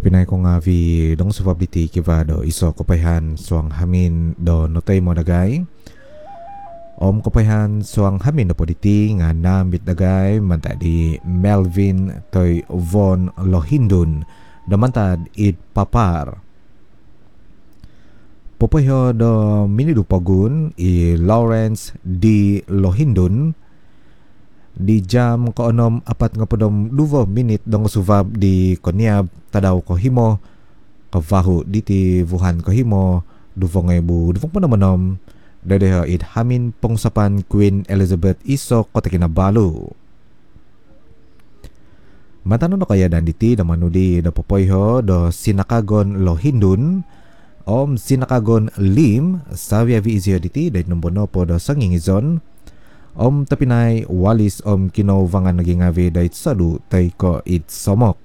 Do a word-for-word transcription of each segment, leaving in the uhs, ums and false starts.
Tapinay ko nga vi dong subabiti kiva do iso kopayhan suang hamin do notay mo dagay. Om kopayhan suang hamin do poditi nga nambit dagay mantad di Melvin toy Von Lohindun do mantad it papar. Popayho do minidupagun i Lawrence D. Lohindun di jam koonom apat nga podom duvo minit dong suvab di Konyab tadaw ko himo kavahu diti Wuhan ko himo duvo nga ibu duvo panamanom dadeha it hamin pongsapan Queen Elizabeth iso kota Kinabalu. Matano no kaya dan diti damanudi da popoyho do Sinakagon Lohindun om Sinakagon Lim savia vi izio diti dahil nombono po do sangingizon om tapinay walis om kinovangan naging avi dahil sadu tay ko it somok.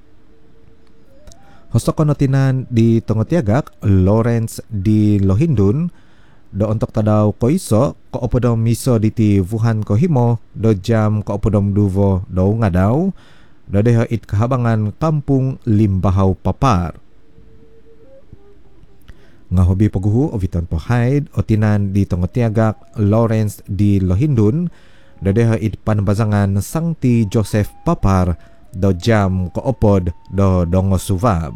Hosto ko notinan di Tongotiagak Lawrence D. Lohindun do ontok tadaw ko iso ko opodom miso diti Wuhan ko himo do jam ko opodom duvo do nga daw do deha it kahabangan kampung Limbahaw Papar. Nga hobi paguhu o viton po hide o tinan di Tongotiagak Lawrence D. Lohindun dadeha it panbazangan Sangti Joseph Papar do jam koopod do dongo suvab.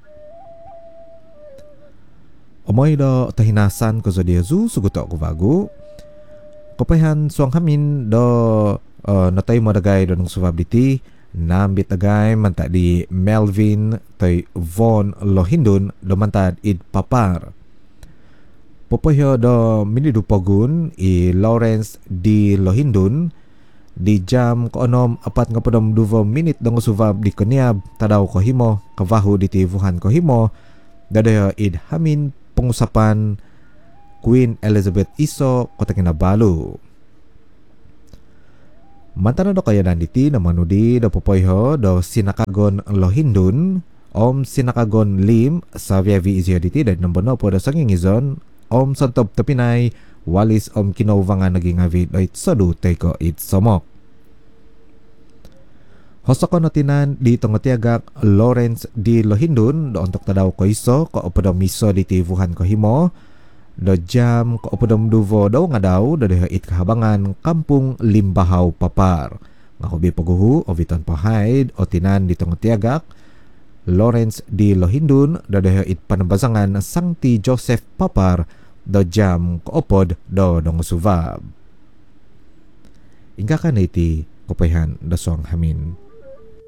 Omoy do tahinasan ko zodiazu suguto ko vagu kopayhan suang hamin do uh, natay mo dagay do nung suvab diti nambit dagay mantad di Melvin toy Von Lohindun do mantad id papar. Popohyo do minidupogun i Lawrence D. Lohindun di jam koonom apat nga podom duvo minit dong suvab di Konyab tadaw ko himo kavahu diti Wuhan ko himo dadeha id hamin pengusapan Queen Elizabeth iso kota Kinabalu. Mantana do kaya nanditi na manudi do popoyho do Sinakagon Lohindun om Sinakagon Lim savia vi izio diti dahil nombono po do sangingizon om santob tapinay walis om kinovangan naging avi do it sadu tay ko it somok. Hosto ko notinan di Tongotiagak Lawrence D. Lohindun do ontok tadaw ko iso ko opodom miso diti Wuhan ko himo do jam ko opodom duvo daw nga daw do deha it kahabangan kampung Limbahaw Papar. Nga hobi paguhu o viton po hide o tinan di Tongotiagak Lawrence D. Lohindun do deha it panabazangan Sangti Joseph Papar do jam ko opod do dong suvab. Ingka ka na iti kopayhan da song hamin.